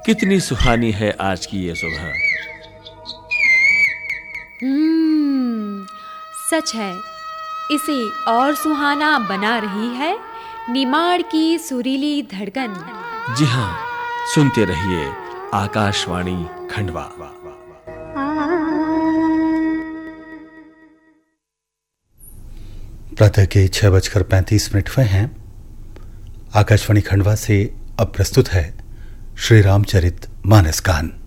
कितनी सुहानी है आज की ये सुबह। सच है, इसे और सुहाना बना रही है निमाड़ की सुरीली धड़कन। जी हाँ, सुनते रहिए आकाशवाणी खंडवा। प्रातः के 6:35 हुए हैं। आकाशवाणी खंडवा से अब प्रस्तुत है श्री रामचरित मानस गान।